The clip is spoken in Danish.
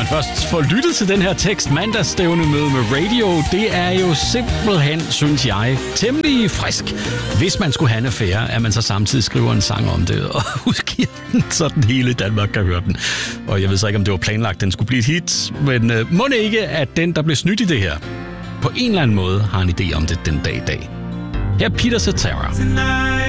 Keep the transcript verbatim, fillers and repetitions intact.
først får lyttet til den her tekst, mandagsstævnemøde med radio, det er jo simpelthen, synes jeg, temmelig frisk. Hvis man skulle have en affære, at man så samtidig skriver en sang om det og udgiver den, så den hele Danmark kan høre den. Og jeg ved så ikke, om det var planlagt, at den skulle blive et hit, men uh, må ikke, at den, der blev snydt i det her, på en eller anden måde har en idé om det den dag i dag. Her er Peter Cetera.